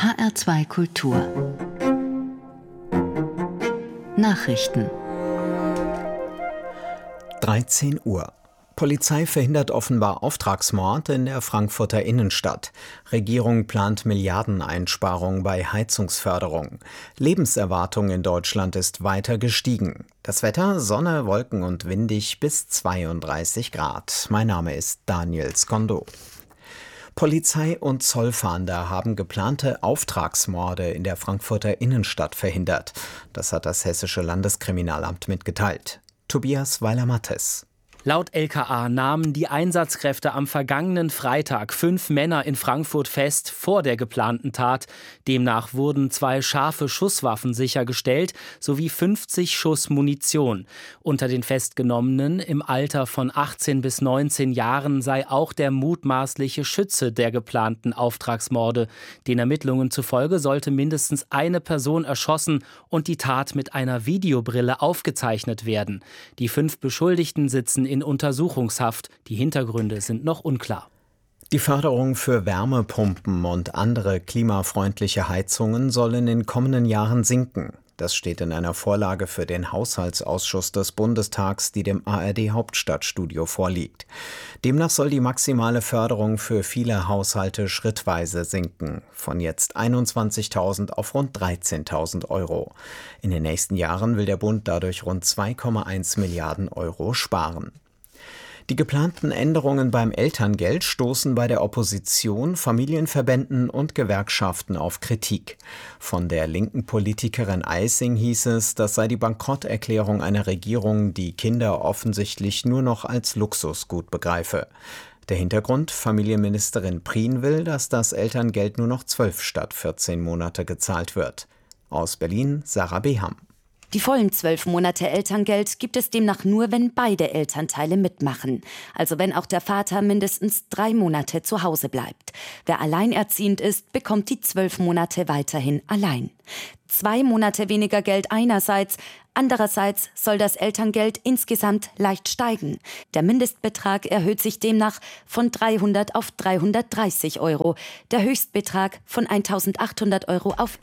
HR2 Kultur Nachrichten 13 Uhr. Polizei verhindert offenbar Auftragsmord in der Frankfurter Innenstadt. Regierung plant Milliardeneinsparung bei Heizungsförderung. Lebenserwartung in Deutschland ist weiter gestiegen. Das Wetter: Sonne, Wolken und windig bis 32 Grad. Mein Name ist Daniel Skondo. Polizei und Zollfahnder haben geplante Auftragsmorde in der Frankfurter Innenstadt verhindert. Das hat das Hessische Landeskriminalamt mitgeteilt. Tobias Weiler-Mattes. Laut LKA nahmen die Einsatzkräfte am vergangenen Freitag 5 Männer in Frankfurt fest vor der geplanten Tat. Demnach wurden 2 scharfe Schusswaffen sichergestellt sowie 50 Schuss Munition. Unter den Festgenommenen im Alter von 18 bis 19 Jahren sei auch der mutmaßliche Schütze der geplanten Auftragsmorde. Den Ermittlungen zufolge sollte mindestens eine Person erschossen und die Tat mit einer Videobrille aufgezeichnet werden. Die 5 Beschuldigten sitzen in Untersuchungshaft. Die Hintergründe sind noch unklar. Die Förderung für Wärmepumpen und andere klimafreundliche Heizungen soll in den kommenden Jahren sinken. Das steht in einer Vorlage für den Haushaltsausschuss des Bundestags, die dem ARD-Hauptstadtstudio vorliegt. Demnach soll die maximale Förderung für viele Haushalte schrittweise sinken, von jetzt 21.000 auf rund 13.000 Euro. In den nächsten Jahren will der Bund dadurch rund 2,1 Milliarden Euro sparen. Die geplanten Änderungen beim Elterngeld stoßen bei der Opposition, Familienverbänden und Gewerkschaften auf Kritik. Von der linken Politikerin Eising hieß es, das sei die Bankrotterklärung einer Regierung, die Kinder offensichtlich nur noch als Luxusgut begreife. Der Hintergrund: Familienministerin Prien will, dass das Elterngeld nur noch 12 statt 14 Monate gezahlt wird. Aus Berlin Sarah Beham. Die vollen 12 Monate Elterngeld gibt es demnach nur, wenn beide Elternteile mitmachen. Also wenn auch der Vater mindestens 3 Monate zu Hause bleibt. Wer alleinerziehend ist, bekommt die 12 Monate weiterhin allein. 2 Monate weniger Geld einerseits, andererseits soll das Elterngeld insgesamt leicht steigen. Der Mindestbetrag erhöht sich demnach von 300 auf 330 Euro, der Höchstbetrag von 1.800 Euro auf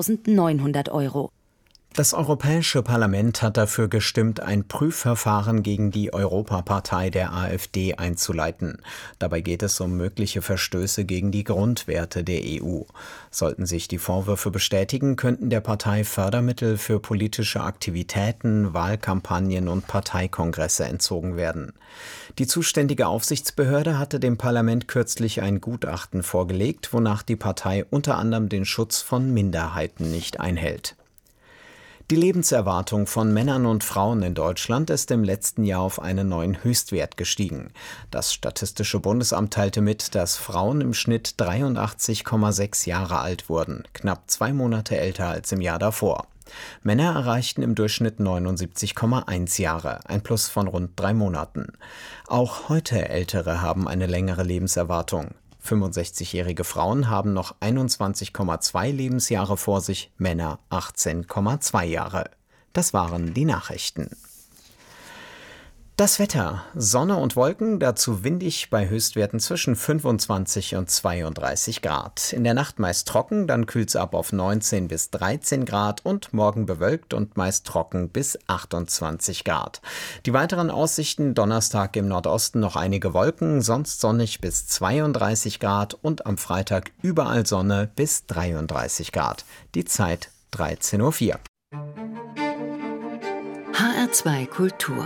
1.900 Euro. Das Europäische Parlament hat dafür gestimmt, ein Prüfverfahren gegen die Europapartei der AfD einzuleiten. Dabei geht es um mögliche Verstöße gegen die Grundwerte der EU. Sollten sich die Vorwürfe bestätigen, könnten der Partei Fördermittel für politische Aktivitäten, Wahlkampagnen und Parteikongresse entzogen werden. Die zuständige Aufsichtsbehörde hatte dem Parlament kürzlich ein Gutachten vorgelegt, wonach die Partei unter anderem den Schutz von Minderheiten nicht einhält. Die Lebenserwartung von Männern und Frauen in Deutschland ist im letzten Jahr auf einen neuen Höchstwert gestiegen. Das Statistische Bundesamt teilte mit, dass Frauen im Schnitt 83,6 Jahre alt wurden, knapp 2 Monate älter als im Jahr davor. Männer erreichten im Durchschnitt 79,1 Jahre, ein Plus von rund 3 Monaten. Auch heute Ältere haben eine längere Lebenserwartung. 65-jährige Frauen haben noch 21,2 Lebensjahre vor sich, Männer 18,2 Jahre. Das waren die Nachrichten. Das Wetter: Sonne und Wolken, dazu windig bei Höchstwerten zwischen 25 und 32 Grad. In der Nacht meist trocken, dann kühlt es ab auf 19 bis 13 Grad und morgen bewölkt und meist trocken bis 28 Grad. Die weiteren Aussichten: Donnerstag im Nordosten noch einige Wolken, sonst sonnig bis 32 Grad und am Freitag überall Sonne bis 33 Grad. Die Zeit 13:04 Uhr. HR2 Kultur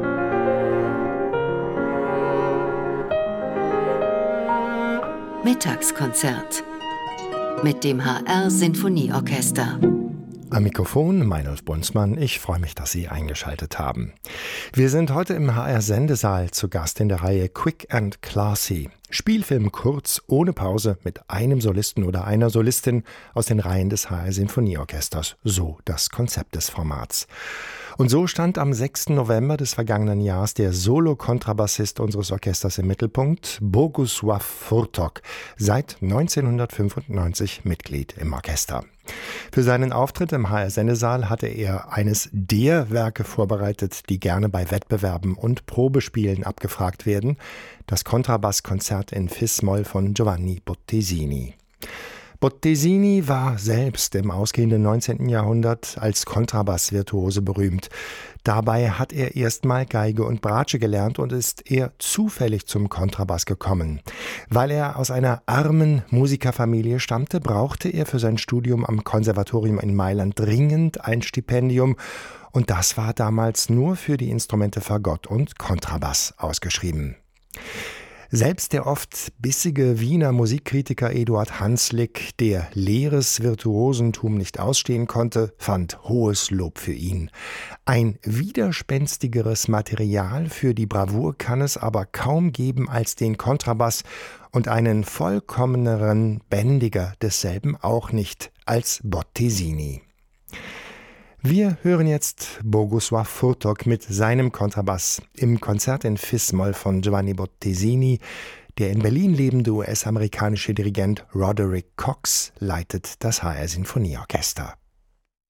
Mittagskonzert mit dem HR Sinfonieorchester. Am Mikrofon Meinolf Bunzmann. Ich freue mich, dass Sie eingeschaltet haben. Wir sind heute im HR-Sendesaal zu Gast in der Reihe Quick and Classy. Spielfilm kurz, ohne Pause, mit einem Solisten oder einer Solistin aus den Reihen des HR-Sinfonieorchesters. So das Konzept des Formats. Und so stand am 6. November des vergangenen Jahres der Solo-Kontrabassist unseres Orchesters im Mittelpunkt, Bogusław Furtok, seit 1995 Mitglied im Orchester. Für seinen Auftritt im HR-Sendesaal hatte er eines der Werke vorbereitet, die gerne bei Wettbewerben und Probespielen abgefragt werden: das Kontrabasskonzert in Fis-Moll von Giovanni Bottesini. Bottesini war selbst im ausgehenden 19. Jahrhundert als Kontrabass-Virtuose berühmt. Dabei hat er erstmal Geige und Bratsche gelernt und ist eher zufällig zum Kontrabass gekommen. Weil er aus einer armen Musikerfamilie stammte, brauchte er für sein Studium am Konservatorium in Mailand dringend ein Stipendium. Und das war damals nur für die Instrumente Fagott und Kontrabass ausgeschrieben. Selbst der oft bissige Wiener Musikkritiker Eduard Hanslick, der leeres Virtuosentum nicht ausstehen konnte, fand hohes Lob für ihn. Ein widerspenstigeres Material für die Bravour kann es aber kaum geben als den Kontrabass und einen vollkommeneren Bändiger desselben auch nicht als Bottesini. Wir hören jetzt Bogusław Furtok mit seinem Kontrabass im Konzert in Fis-Moll von Giovanni Bottesini. Der in Berlin lebende US-amerikanische Dirigent Roderick Cox leitet das HR Sinfonieorchester.